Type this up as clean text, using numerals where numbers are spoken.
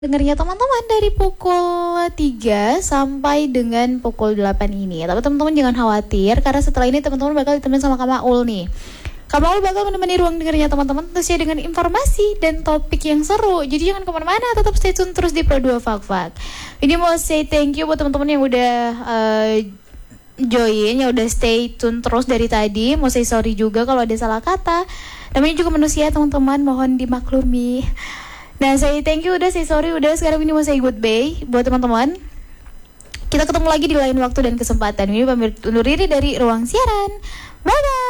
Dengarnya teman-teman dari pukul 3 sampai dengan pukul 8 ini. Tapi teman-teman jangan khawatir karena setelah ini teman-teman bakal ditemenin sama Kak Maul nih. Kak Maul bakal menemani ruang dengarnya teman-teman tentunya dengan informasi dan topik yang seru. Jadi jangan kemana-mana, tetap stay tune terus di Pro 2 Fak. Ini mau say thank you buat teman-teman yang udah join, yang udah stay tune terus dari tadi. Mau say sorry juga kalau ada salah kata. Namanya juga manusia teman-teman, mohon dimaklumi. Nah, saya thank you udah, saya sorry udah. Sekarang ini mau saya goodbye buat teman-teman. Kita ketemu lagi di lain waktu dan kesempatan. Ini pamit undur diri dari ruang siaran. Bye bye.